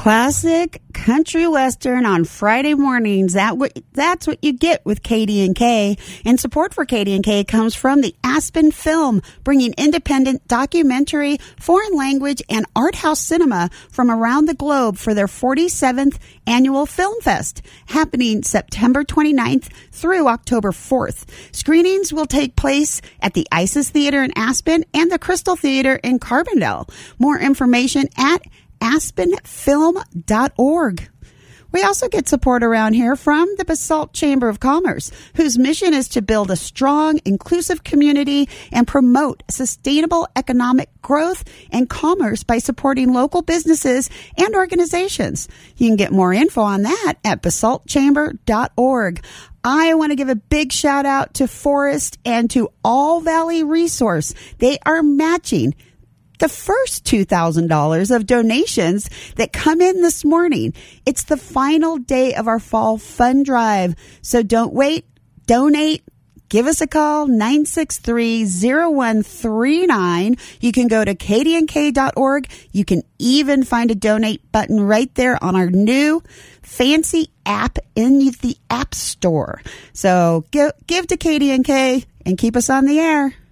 Classic country western on Friday mornings. That's what you get with KD&K. And support for KD&K comes from the Aspen Film, bringing independent documentary, foreign language, and art house cinema from around the globe for their 47th annual Film Fest, happening September 29th through October 4th. Screenings will take place at the Isis Theater in Aspen and the Crystal Theater in Carbondale. More information at aspenfilm.org. We also get support around here from the Basalt Chamber of Commerce, whose mission is to build a strong, inclusive community and promote sustainable economic growth and commerce by supporting local businesses and organizations. You can get more info on that at basaltchamber.org. I want to give a big shout out to Forest and to All Valley Resource. They are matching the first $2,000 of donations that come in this morning. It's the final day of our fall fund drive. So don't wait. Donate. Give us a call, 963-0139. You can go to kdnk.org. You can even find a donate button right there on our new fancy app in the App Store. So give to KDNK and keep us on the air.